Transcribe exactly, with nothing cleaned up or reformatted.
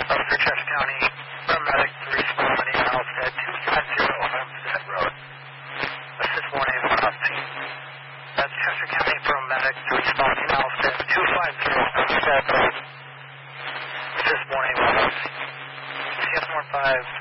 Uh, for Chester County, paramedic to respond in Alstead, two five zero Homestead Road. Assist one eight one up. That's Chester County paramedic to respond in Alstead, two five zero Homestead Road. Assist one eight one up. C S one five.